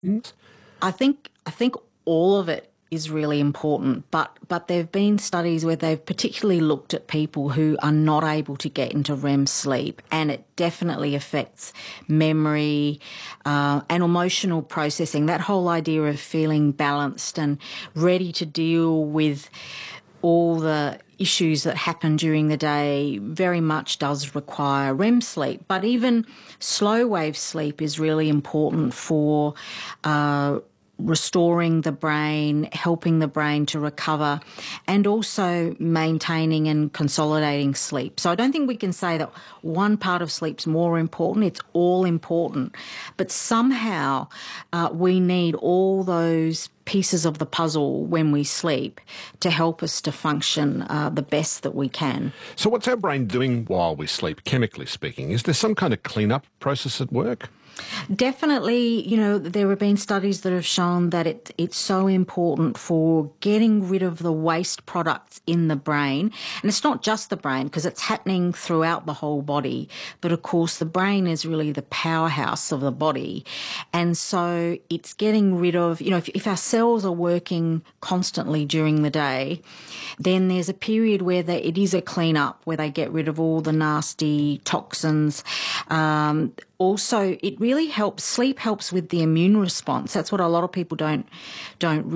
I think all of it is really important, but there have been studies where they've particularly looked at people who are not able to get into REM sleep, and it definitely affects memory and emotional processing. That whole idea of feeling balanced and ready to deal with all the issues that happen during the day very much does require REM sleep. But even slow wave sleep is really important for restoring the brain, helping the brain to recover, and also maintaining and consolidating sleep. So I don't think we can say that one part of sleep's more important. It's all important. But somehow we need all those pieces of the puzzle when we sleep to help us to function the best that we can. So what's our brain doing while we sleep, chemically speaking? Is there some kind of clean-up process at work? Definitely, there have been studies that have shown that it's so important for getting rid of the waste products in the brain. And it's not just the brain, because it's happening throughout the whole body. But of course, the brain is really the powerhouse of the body. And so it's getting rid of, if our cells are working constantly during the day, then there's a period where it is a clean up, where they get rid of all the nasty toxins. Also, it really helps. Sleep helps with the immune response. That's what a lot of people don't